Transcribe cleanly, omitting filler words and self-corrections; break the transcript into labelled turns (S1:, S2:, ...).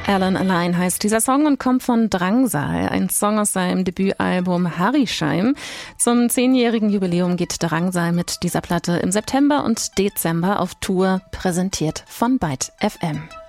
S1: Alan Align heißt dieser Song und kommt von Drangsal, ein Song aus seinem Debütalbum Harryscheim. Zum 10-jährigen Jubiläum geht Drangsal mit dieser Platte im September und Dezember auf Tour, präsentiert von Byte FM.